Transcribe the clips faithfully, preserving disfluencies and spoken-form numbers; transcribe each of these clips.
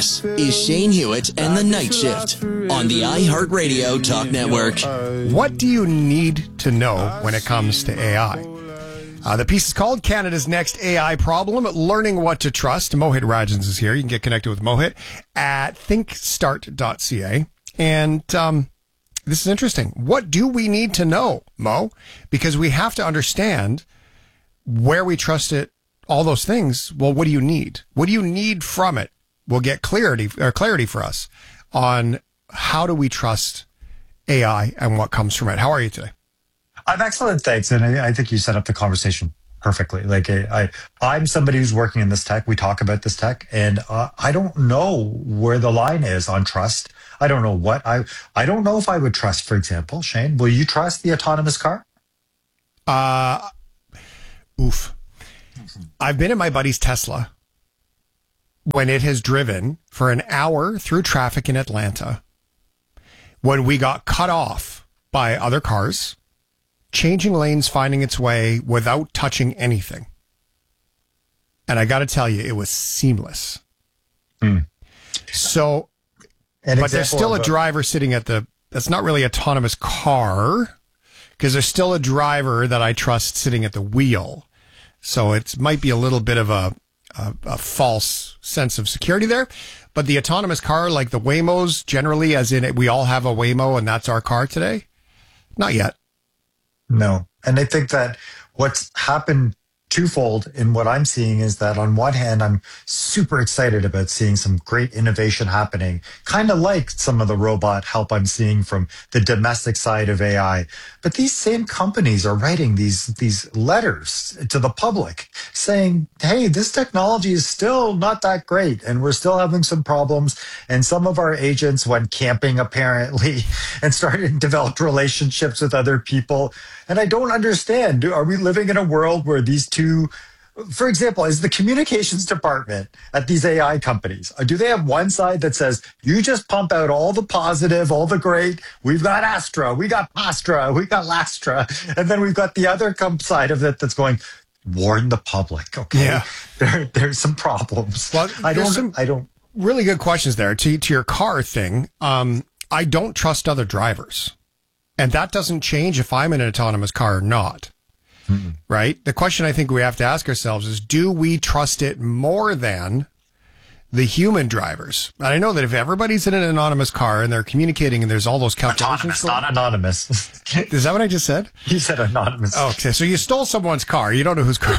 This is Shane Hewitt and the Night Shift on the iHeartRadio Talk Network. What do you need to know when it comes to A I? Uh, the piece is called Canada's Next A I Problem, Learning What to Trust. Mohit Rajans is here. You can get connected with Mohit at think start dot c a. And um, this is interesting. What do we need to know, Mo? Because we have to understand where we trust it, all those things. Well, what do you need? What do you need from it? We'll get clarity or clarity for us on how do we trust A I and what comes from it. How are you today? I'm excellent, thanks. And I, I think you set up the conversation perfectly. Like I, I, I'm somebody who's working in this tech. We talk about this tech, and uh, I don't know where the line is on trust. I don't know what I. I don't know if I would trust, for example, Shane. Will you trust the autonomous car? Uh, oof. I've been in my buddy's Tesla when it has driven for an hour through traffic in Atlanta, when we got cut off by other cars, changing lanes, finding its way without touching anything. And I got to tell you, it was seamless. Mm. So, An but there's still a driver sitting at the, that's not really autonomous car, because there's still a driver that I trust sitting at the wheel. So it might be a little bit of a, a, a false sense of security there. But the autonomous car, like the Waymos, generally, as in it, we all have a Waymo and that's our car today? Not yet. No. And I think that what's happened twofold in what I'm seeing is that on one hand, I'm super excited about seeing some great innovation happening, kind of like some of the robot help I'm seeing from the domestic side of A I. But these same companies are writing these, these letters to the public saying, hey, this technology is still not that great and we're still having some problems. And some of our agents went camping apparently and started developed relationships with other people. And I don't understand. Are we living in a world where these two, for example, is the communications department at these A I companies, do they have one side that says, you just pump out all the positive, all the great, we've got Astra, we got Pastra, we got Lastra, and then we've got the other side of it that's going, warn the public, okay? Yeah. There, there's some problems. Well, I don't, some I don't. Really good questions there. To, to your car thing, um, I don't trust other drivers. And that doesn't change if I'm in an autonomous car or not, mm-hmm. right? The question I think we have to ask ourselves is, do we trust it more than the human drivers? And I know that if everybody's in an anonymous car and they're communicating and there's all those calculations. Autonomous, not anonymous. Is that what I just said? You said anonymous. Oh, okay, so you stole someone's car. You don't know whose car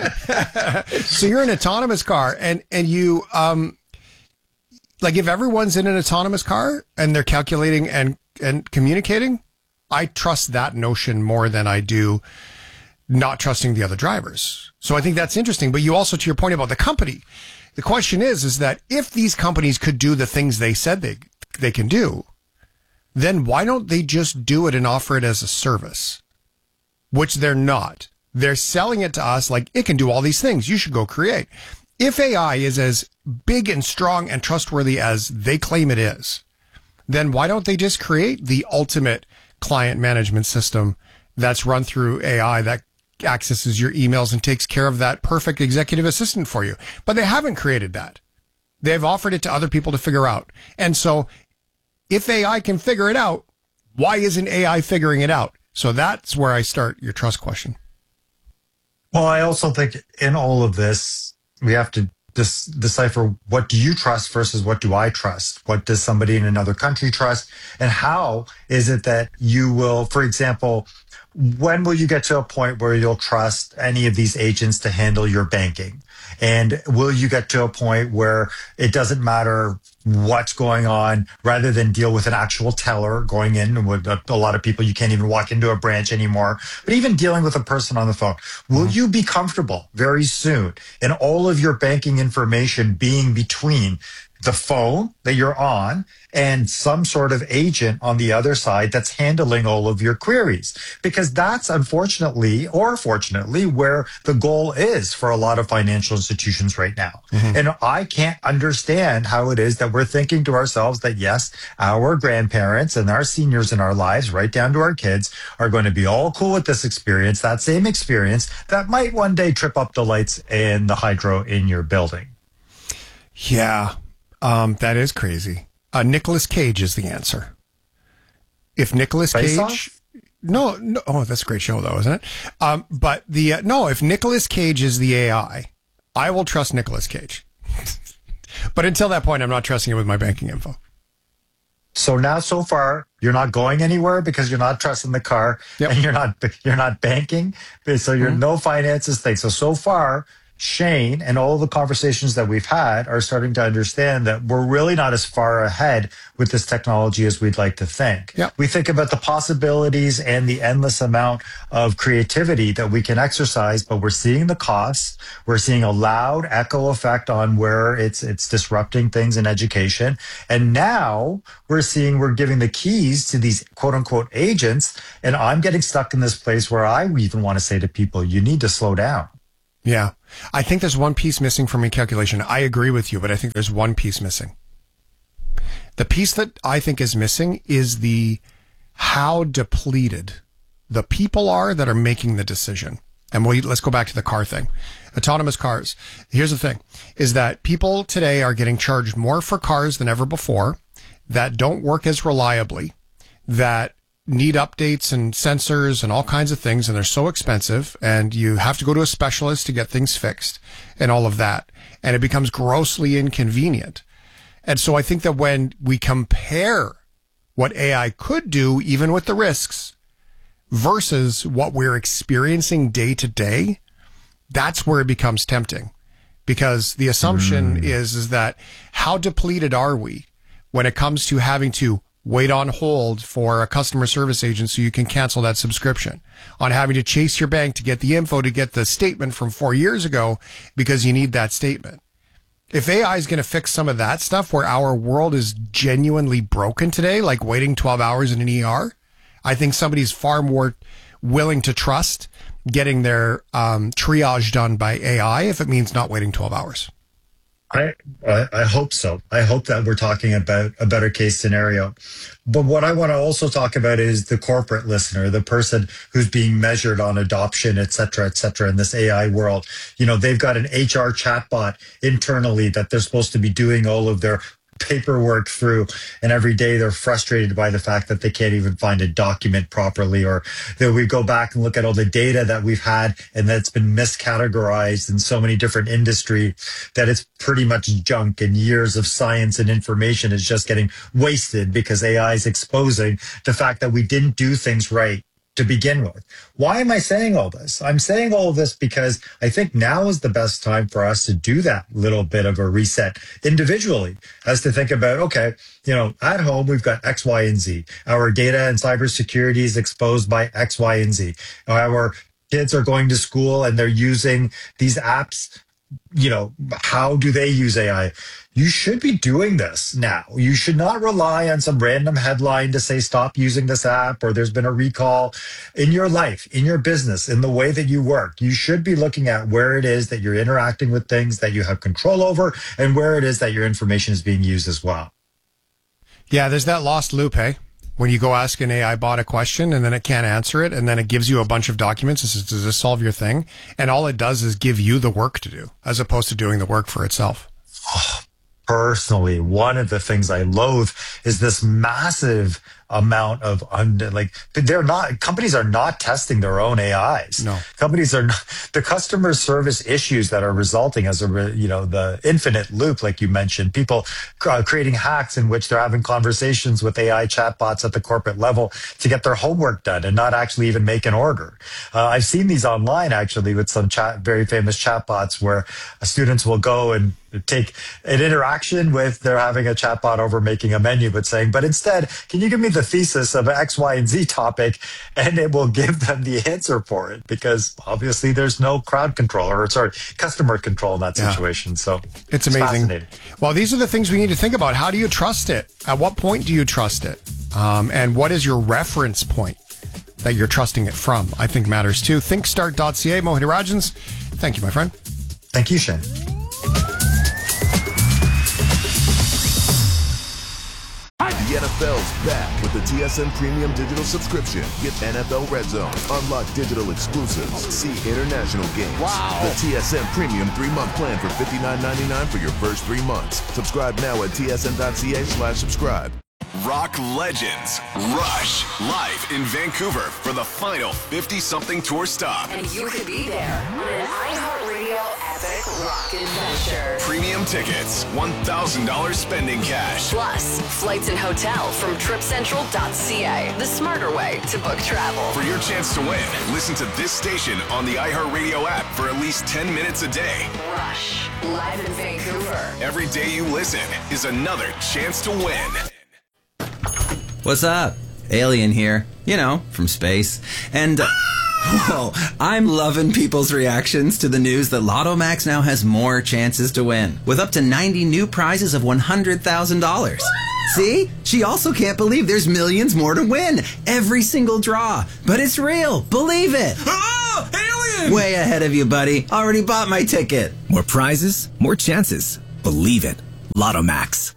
it is. So you're in an autonomous car and, and you, um, like if everyone's in an autonomous car and they're calculating and, and communicating, I trust that notion more than I do not trusting the other drivers. So I think that's interesting. But you also, to your point about the company, the question is, is that if these companies could do the things they said they, they can do, then why don't they just do it and offer it as a service? Which they're not. They're selling it to us like it can do all these things. You should go create. If A I is as big and strong and trustworthy as they claim it is, then why don't they just create the ultimate client management system that's run through A I that accesses your emails and takes care of that perfect executive assistant for you? But they haven't created that. They've offered it to other people to figure out. And so if A I can figure it out, why isn't A I figuring it out? So that's where I start your trust question. Well, I also think in all of this, we have to Dis- decipher what do you trust versus what do I trust? What does somebody in another country trust? And how is it that you will, for example, when will you get to a point where you'll trust any of these agents to handle your banking? And will you get to a point where it doesn't matter what's going on, rather than deal with an actual teller going in with a, a lot of people, you can't even walk into a branch anymore, but even dealing with a person on the phone? Will you be comfortable very soon in all of your banking information being between the phone that you're on and some sort of agent on the other side that's handling all of your queries? Because that's unfortunately or fortunately where the goal is for a lot of financial institutions right now. Mm-hmm. And I can't understand how it is that we're thinking to ourselves that, yes, our grandparents and our seniors in our lives, right down to our kids, are going to be all cool with this experience, that same experience that might one day trip up the lights and the hydro in your building. Yeah. Um, that is crazy. Uh, Nicolas Cage is the answer. If Nicolas Cage, Face-Off? no, no, oh, that's a great show though, isn't it? Um, but the uh, no, if Nicolas Cage is the A I, I will trust Nicolas Cage. But until that point, I'm not trusting it with my banking info. So now, so far, you're not going anywhere because you're not trusting the car, Yep. and you're not you're not banking. So you're Mm-hmm. no finances thing. So so far, Shane and all the conversations that we've had are starting to understand that we're really not as far ahead with this technology as we'd like to think. Yep. We think about the possibilities and the endless amount of creativity that we can exercise, but we're seeing the costs. We're seeing a loud echo effect on where it's it's disrupting things in education. And now we're seeing we're giving the keys to these quote unquote agents. And I'm getting stuck in this place where I even want to say to people, you need to slow down. Yeah. I think there's one piece missing from my calculation. I agree with you, but I think there's one piece missing. The piece that I think is missing is the how depleted the people are that are making the decision. And we let's go back to the car thing. Autonomous cars. Here's the thing, is that people today are getting charged more for cars than ever before, that don't work as reliably, that need updates and sensors and all kinds of things, and they're so expensive, and you have to go to a specialist to get things fixed and all of that. And it becomes grossly inconvenient. And so I think that when we compare what A I could do, even with the risks, versus what we're experiencing day to day, that's where it becomes tempting. Because the assumption mm. is, is that how depleted are we when it comes to having to wait on hold for a customer service agent so you can cancel that subscription, on having to chase your bank to get the info to get the statement from four years ago because you need that statement. If A I is going to fix some of that stuff where our world is genuinely broken today, like waiting twelve hours in an E R, I think somebody's far more willing to trust getting their um, triage done by A I if it means not waiting twelve hours. I, I I hope so. I hope that we're talking about a better case scenario. But what I want to also talk about is the corporate listener, the person who's being measured on adoption, et cetera, et cetera, in this A I world. You know, they've got an H R chatbot internally that they're supposed to be doing all of their paperwork through, and every day they're frustrated by the fact that they can't even find a document properly, or that we go back and look at all the data that we've had and that's been miscategorized in so many different industries that it's pretty much junk, and years of science and information is just getting wasted because A I is exposing the fact that we didn't do things right to begin with. Why am I saying all this? I'm saying all of this because I think now is the best time for us to do that little bit of a reset individually, as to think about, okay, you know, at home, we've got X, Y, and Z. Our data and cybersecurity is exposed by X, Y, and Z. Our kids are going to school and they're using these apps. You know, how do they use A I? You should be doing this now. You should not rely on some random headline to say, stop using this app, or there's been a recall. In your life, in your business, in the way that you work, you should be looking at where it is that you're interacting with things that you have control over, and where it is that your information is being used as well. Yeah, there's that lost loop, hey? When you go ask an A I bot a question and then it can't answer it, and then it gives you a bunch of documents and says, does this solve your thing? And all it does is give you the work to do, as opposed to doing the work for itself. Personally, one of the things I loathe is this massive amount of un- like they're not companies are not testing their own A Is. No, companies are not, the customer service issues that are resulting as a re, you know the infinite loop, like you mentioned, people uh, creating hacks in which they're having conversations with A I chatbots at the corporate level to get their homework done and not actually even make an order. Uh, I've seen these online actually with some chat, very famous chatbots where students will go and take an interaction with, they're having a chatbot over making a menu, but saying, but instead, can you give me the thesis of X, Y, and Z topic? And it will give them the answer for it, because obviously there's no crowd control or sorry, customer control in that situation. Yeah. So it's, it's amazing. Well, these are the things we need to think about. How do you trust it? At what point do you trust it? Um, and what is your reference point that you're trusting it from? I think matters too. Thinkstart dot c a. Mohit Rajans, thank you, my friend. Thank you, Shane. The N F L's back with the T S N Premium Digital subscription. Get N F L Red Zone, unlock digital exclusives, see international games. Wow. The T S N Premium three-month plan for fifty-nine ninety-nine for your first three months. Subscribe now at T S N dot C A slash subscribe. Rock legends Rush live in Vancouver for the final fifty-something tour stop. And you could be there on an iHeartRadio epic rock adventure. Premium tickets, one thousand dollars spending cash. Plus, flights and hotel from trip central dot C A, the smarter way to book travel. For your chance to win, listen to this station on the iHeartRadio app for at least ten minutes a day. Rush, live in Vancouver. Every day you listen is another chance to win. What's up? Alien here. You know, from space. And, uh, whoa, I'm loving people's reactions to the news that Lotto Max now has more chances to win, with up to ninety new prizes of one hundred thousand dollars. See? She also can't believe there's millions more to win. Every single draw. But it's real. Believe it. Oh, alien! Way ahead of you, buddy. Already bought my ticket. More prizes, more chances. Believe it. Lotto Max.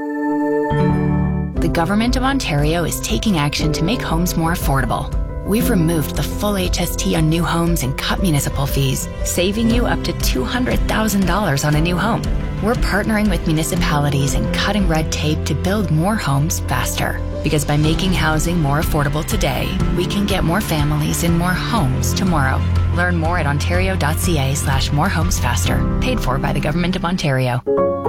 The Government of Ontario is taking action to make homes more affordable. We've removed the full H S T on new homes and cut municipal fees, saving you up to two hundred thousand dollars on a new home. We're partnering with municipalities and cutting red tape to build more homes faster. Because by making housing more affordable today, we can get more families in more homes tomorrow. Learn more at ontario dot C A slash more homes faster. Paid for by the Government of Ontario.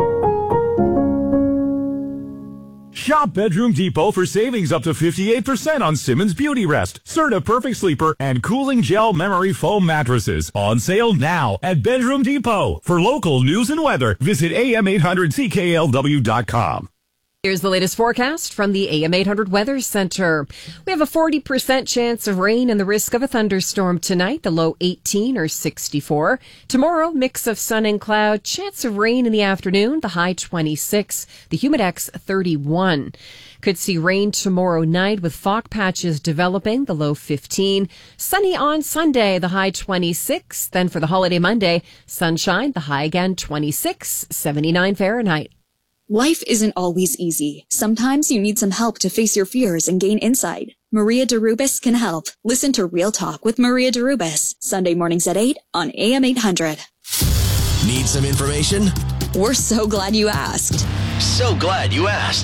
Shop Bedroom Depot for savings up to fifty-eight percent on Simmons Beauty Rest, Serta Perfect Sleeper, and Cooling Gel Memory Foam mattresses. On sale now at Bedroom Depot. For local news and weather, visit A M eight hundred C K L W dot com. Here's the latest forecast from the A M eight hundred Weather Center. We have a forty percent chance of rain and the risk of a thunderstorm tonight, the low eighteen or sixty-four. Tomorrow, mix of sun and cloud, chance of rain in the afternoon, the high twenty-six, the humidex thirty-one. Could see rain tomorrow night with fog patches developing, the low fifteen. Sunny on Sunday, the high twenty-six. Then for the holiday Monday, sunshine, the high again twenty-six, seventy-nine Fahrenheit. Life isn't always easy. Sometimes you need some help to face your fears and gain insight. Maria DeRubis can help. Listen to Real Talk with Maria DeRubis, Sunday mornings at eight on A M eight hundred. Need some information? We're so glad you asked. So glad you asked.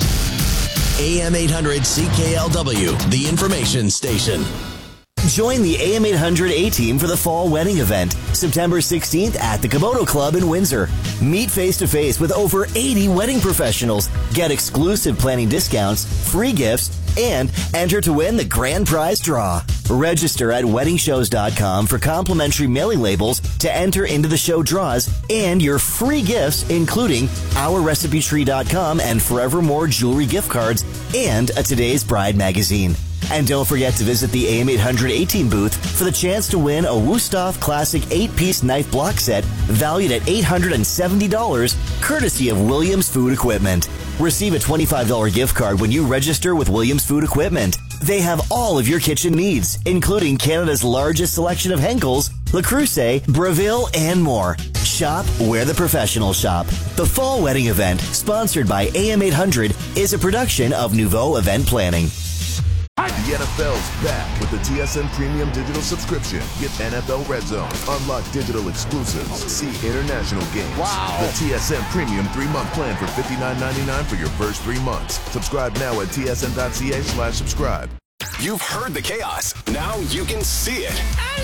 A M eight hundred C K L W, the information station. Join the A M eight hundred A-Team for the Fall Wedding Event, September sixteenth at the Komodo Club in Windsor. Meet face-to-face with over eighty wedding professionals, get exclusive planning discounts, free gifts, and enter to win the grand prize draw. Register at wedding shows dot com for complimentary mailing labels to enter into the show draws and your free gifts, including our recipe tree dot com and Forevermore jewelry gift cards and a Today's Bride magazine. And don't forget to visit the A M eight hundred A-Team booth for the chance to win a Wusthof Classic eight-piece knife block set valued at eight hundred seventy dollars, courtesy of Williams Food Equipment. Receive a twenty-five dollars gift card when you register with Williams Food Equipment. They have all of your kitchen needs, including Canada's largest selection of Henkels, Le Creuset, Breville, and more. Shop where the professionals shop. The Fall Wedding Event, sponsored by A M eight hundred, is a production of Nouveau Event Planning. The N F L's back with the T S N Premium Digital subscription. Get N F L Red Zone, unlock digital exclusives, see international games. Wow. The T S N Premium three-month plan for fifty-nine ninety-nine for your first three months. Subscribe now at T S N dot C A slash subscribe. You've heard the chaos. Now you can see it.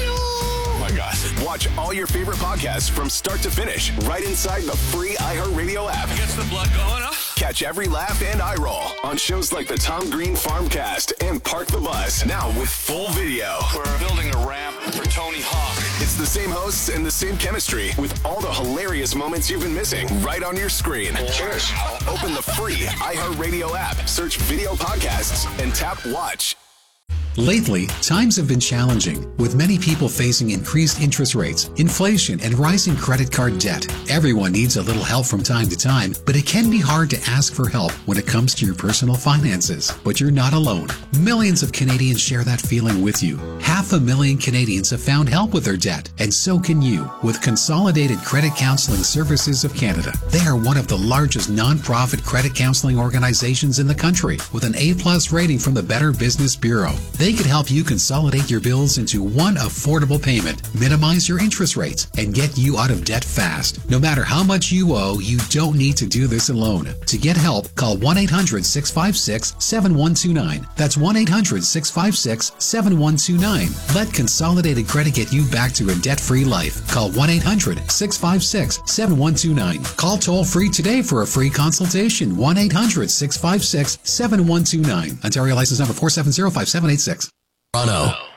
Oh my God. Watch all your favorite podcasts from start to finish right inside the free iHeartRadio app. Gets the blood going, huh? Catch every laugh and eye roll on shows like the Tom Green Farmcast and Park the Bus, now with full video. We're building a ramp for Tony Hawk. It's the same hosts and the same chemistry with all the hilarious moments you've been missing right on your screen. Cheers. Open the free iHeartRadio app, search video podcasts, and tap watch. Lately, times have been challenging, with many people facing increased interest rates, inflation, and rising credit card debt. Everyone needs a little help from time to time, but it can be hard to ask for help when it comes to your personal finances. But you're not alone. Millions of Canadians share that feeling with you. Half a million Canadians have found help with their debt, and so can you, with Consolidated Credit Counseling Services of Canada. They are one of the largest non-profit credit counseling organizations in the country, with an A-plus rating from the Better Business Bureau. They can help you consolidate your bills into one affordable payment, minimize your interest rates, and get you out of debt fast. No matter how much you owe, you don't need to do this alone. To get help, call one eight hundred six five six seven one two nine. That's one eight hundred six five six seven one two nine. Let Consolidated Credit get you back to a debt-free life. Call one eight hundred six five six seven one two nine. Call toll-free today for a free consultation. one eight hundred six five six seven one two nine. Ontario license number four seven zero five seven eight six. Toronto.